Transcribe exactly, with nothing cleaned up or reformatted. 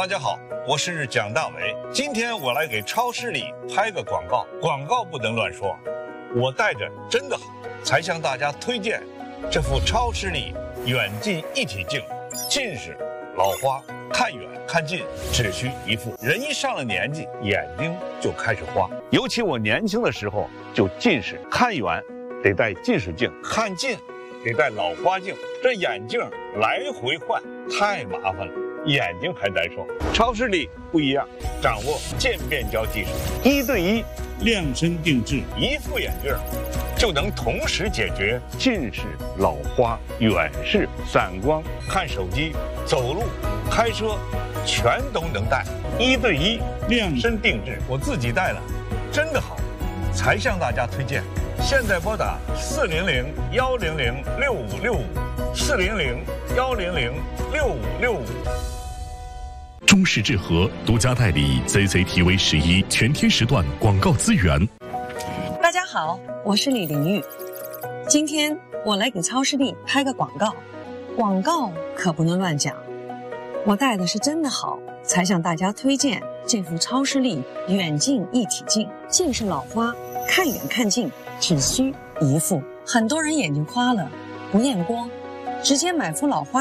大家好，我是蒋大为。今天我来给超视力拍个广告，广告不能乱说。我戴着真的好，才向大家推荐这副超视力远近一体镜。近视、老花，看远看近只需一副。人一上了年纪，眼睛就开始花。尤其我年轻的时候就近视，看远得戴近视镜，看近得戴老花镜。这眼镜来回换太麻烦了，眼睛还难受。超视力不一样，掌握渐变焦技术，一对一量身定制， 一副眼镜就能同时解决近视、老花、远视、散光、看手机、走路、开车，全都能戴。一对一量身定制，我自己戴了，真的好，才向大家推荐。现在拨打四零零幺零零六五六五，四零零幺零零六五六五。 中视智和独家代理 C C T V 十一全天时段广告资源。 大家好，我是李玲玉。今天我来给超视力拍个广告，广告可不能乱讲。我戴的是真的好，才向大家推荐这副超视力远近一体镜。近视老花，看远看近只需一副。很多人眼睛花了不验光，直接买副老花